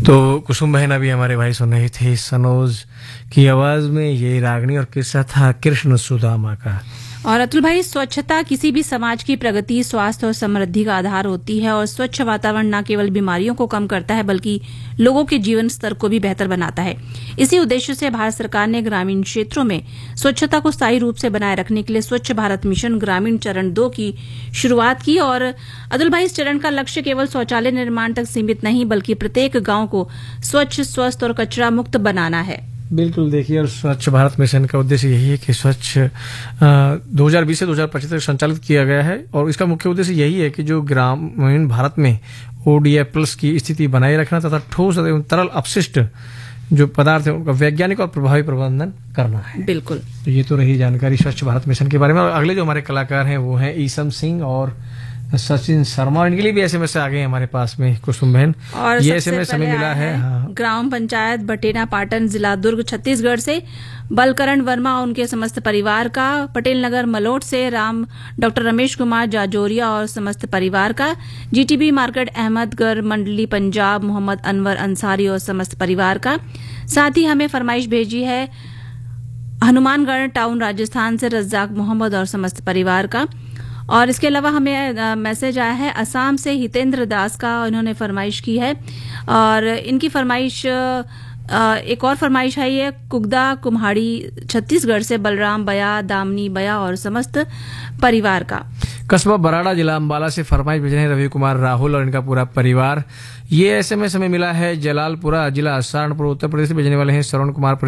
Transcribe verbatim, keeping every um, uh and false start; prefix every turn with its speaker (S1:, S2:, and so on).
S1: तो कुसुम बहन अभी हमारे भाई सुन रहे थे सनोज की आवाज में ये रागनी और किस्सा था कृष्ण सुदामा का।
S2: और अतुल भाई, स्वच्छता किसी भी समाज की प्रगति, स्वास्थ्य और समृद्धि का आधार होती है और स्वच्छ वातावरण न केवल बीमारियों को कम करता है बल्कि लोगों के जीवन स्तर को भी बेहतर बनाता है। इसी उद्देश्य से भारत सरकार ने ग्रामीण क्षेत्रों में स्वच्छता को स्थायी रूप से बनाए रखने के लिए स्वच्छ भारत मिशन ग्रामीण चरण दो की शुरुआत की। और अतुल भाई, इस चरण का लक्ष्य केवल शौचालय निर्माण तक सीमित नहीं बल्कि प्रत्येक गांव को स्वच्छ, स्वस्थ और कचरा मुक्त बनाना है।
S1: बिल्कुल, देखिए, और स्वच्छ भारत मिशन का उद्देश्य यही है कि स्वच्छ दो हज़ार बीस से दो हज़ार पच्चीस तक संचालित किया गया है और इसका मुख्य उद्देश्य यही है कि जो ग्रामीण भारत में ओडीएफ प्लस की स्थिति बनाए रखना तथा ठोस एवं तरल अपशिष्ट जो पदार्थ है उनका वैज्ञानिक और प्रभावी प्रबंधन करना है।
S2: बिल्कुल,
S1: तो ये तो रही जानकारी स्वच्छ भारत मिशन के बारे में। और अगले जो हमारे कलाकार हैं वो हैं ईसम सिंह और सचिन शर्मा, और इनके लिए भी एसएमएस आ गए हमारे पास में कुसुम बहन।
S2: और
S1: ये एसएमएस हमें मिला है, है हाँ।
S2: ग्राम पंचायत बटेना पाटन, जिला दुर्ग, छत्तीसगढ़ से बलकरण वर्मा और उनके समस्त परिवार का, पटेल नगर मलोट से राम डॉक्टर रमेश कुमार जाजोरिया और समस्त परिवार का, जीटीबी मार्केट अहमदगढ़ मंडली पंजाब मोहम्मद अनवर अंसारी और समस्त परिवार का। साथ ही हमें फरमाइश भेजी है हनुमानगढ़ टाउन राजस्थान से रज्जाक मोहम्मद और समस्त परिवार का। और इसके अलावा हमें मैसेज आया है असम से हितेंद्र दास का, इन्होंने फरमाइश की है और इनकी फरमाइश आ, एक और फरमाइश है ये कुगदा कुम्हाड़ी छत्तीसगढ़ से बलराम बया, दामनी बया और समस्त परिवार का।
S1: कस्बा बराड़ा जिला अंबाला से फरमाइश भेजे हैं रवि कुमार राहुल और इनका पूरा परिवार। ये एसएमएस हमें मिला है जलालपुरा जिला सहारनपुर उत्तर प्रदेश से भेजने वाले हैं श्रवण कुमार।